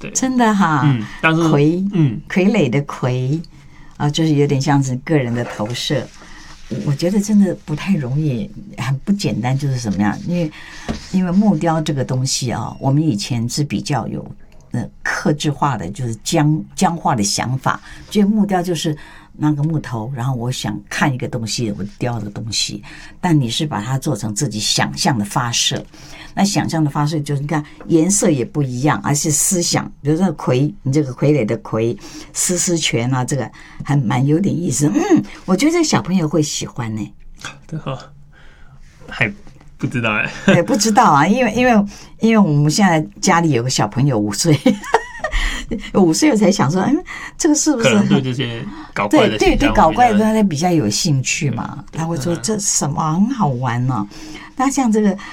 对， 真的哈， 但是傀儡的傀啊，就是有点像是个人的投射。我觉得真的不太容易，很不简单，就是什么样？因为木雕这个东西啊，我们以前是比较有客制化的，就是僵化的想法，觉得木雕就是拿个木头，然后我想看一个东西，我雕这个东西。但你是把它做成自己想象的发射，那想象的发射就是你看颜色也不一样，而是思想。比如说你这个傀儡的傀，丝拳啊，这个还蛮有点意思。我觉得这个小朋友会喜欢呢。 对哈，还不知道哎， 对，不知道啊，因为我们现在家里有个小朋友5岁。5岁我才想说，这个是不是可能对这些搞怪的对搞怪的他比较有兴趣嘛？他会说这什么很好玩呢？那像这个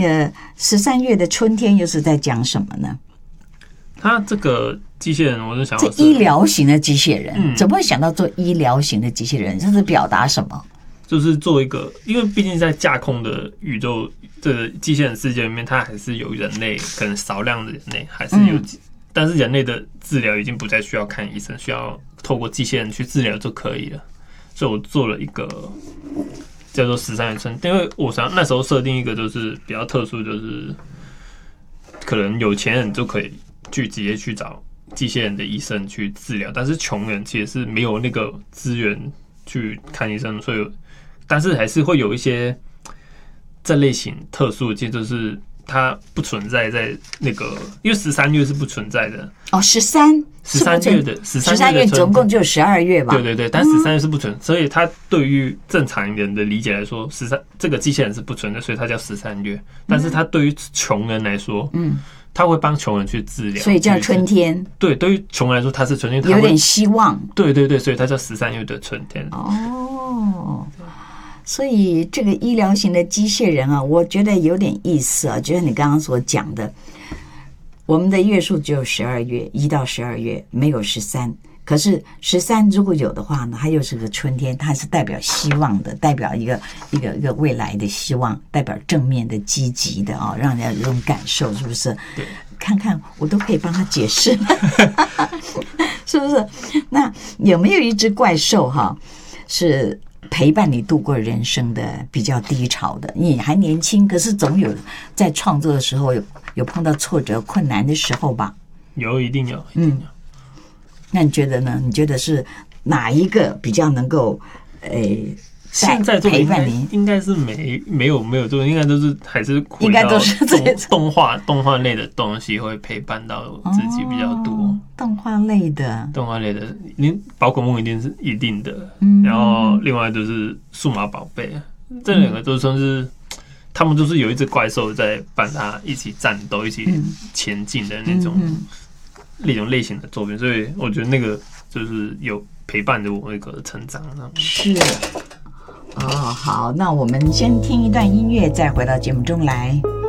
13月的春天又是在讲什么呢？ 他这个机器人，我就想这医疗型的机器人，怎么会想到做医疗型的机器人？这是表达什么？ 就是做一个，因为毕竟在架空的宇宙这个机器人世界里面，它还是有人类，可能少量的人类还是有。但是人类的治疗已经不再需要看医生，需要透过机器人去治疗就可以了。所以我做了一个叫做13月春，因为我想那时候设定一个就是比较特殊，就是可能有钱人就可以直接去找机器人的医生去治疗，但是穷人其实是没有那个资源去看医生，所以但是还是会有一些这类型特殊的，就是它不存在在那个，因为13月是不存在的哦。13 月的13 月总共就12月吧？ 对对对，但13月是不存，所以它对于正常人的理解来说，13这个机器人是不存在，所以它叫13月。但是它对于穷人来说，他会帮穷人去治疗， 所以叫春天。 对，对于穷人来说，它是春天， 有点希望。 对对对，所以它叫13月的春天。 哦。所以这个医疗型的机械人啊，我觉得有点意思啊，就是你刚刚所讲的，我们的月数只有12月，1到12月，没有13。可是13如果有的话呢，它又是个春天，它是代表希望的，代表一个未来的希望，代表正面的、积极的啊，让人家有这种感受，是不是？ 对， 看看我都可以帮他解释，是不是？那有没有一只怪兽哈，是陪伴你度过人生的比较低潮的？你还年轻，可是总有在创作的时候有碰到挫折、困难的时候吧？ 有，一定有，一定有。 那你觉得呢？你觉得是哪一个比较能够现在陪伴你？ 应该是没有做，应该都是还是应该都是动画类的东西会陪伴到自己比较多。 动画类的， 宝可梦一定的，然后另外就是数码宝贝，这两个都算是他们就是有一只怪兽在伴他一起战斗、一起前进的那种类型的作品，所以我觉得那个就是有陪伴着我一个成长。 是。好，那我们先听一段音乐，再回到节目中来。